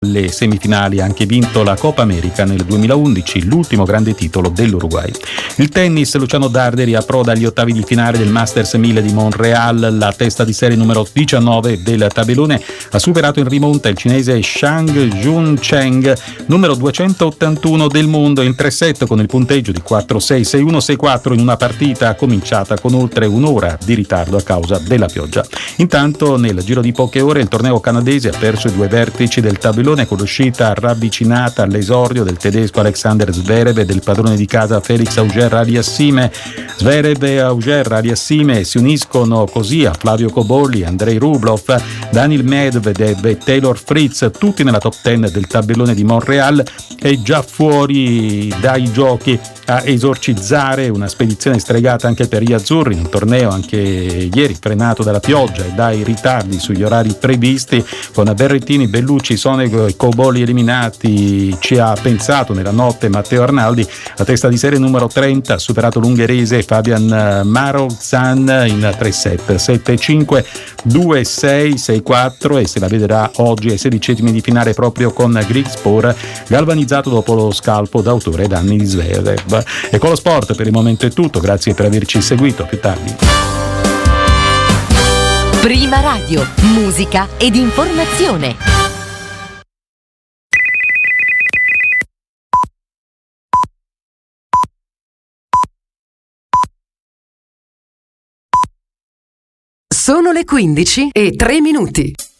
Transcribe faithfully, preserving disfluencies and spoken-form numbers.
alle semifinali, ha anche vinto la Copa America nel duemilaundici, l'ultimo grande titolo dell'Uruguay. Il tennis, Luciano Darderi approda agli ottavi di finale del Masters mille di Montreal, la testa di serie numero diciannove del tabellone ha superato in rimonta il cinese Shang Jun Cheng, numero duecentottantuno del mondo, in tre set con il punteggio di quattro sei, sei uno, sei quattro in una partita cominciata con oltre un'ora di ritardo a causa della pioggia. Intanto nel giro di poche ore il torneo canadese ha perso i due vertici del tabellone con l'uscita ravvicinata all'esordio del tedesco Alexander Zverev e del padrone di casa Felix Auger-Aliassime. Zverev e Auger-Aliassime si uniscono così a Flavio Cobolli, Andrei Rublev, Daniil Medvedev e Taylor Fritz, tutti nella top dieci del tabellone di Montreal, e già fuori dai giochi a esorcizzare una spedizione stregata anche per gli azzurri, un torneo anche ieri frenato dalla pioggia e dai ritardi sugli orari previsti, con Berrettini, Bellucci, Sonego e Cobolli eliminati. Ci ha pensato nella notte Matteo Arnaldi, la testa di serie numero trenta ha superato l'ungherese Fabian Marozsan in tre set, sette cinque, due sei, sei quattro, e se la vedrà oggi ai sedicesimi di finale proprio con Grigspor, galvanizzato dopo lo scalpo d'autore danni di Zverev. E con lo sport per il momento è tutto, grazie per averci seguito, a più tardi. Prima Radio, musica ed informazione. Sono le quindici e tre minuti.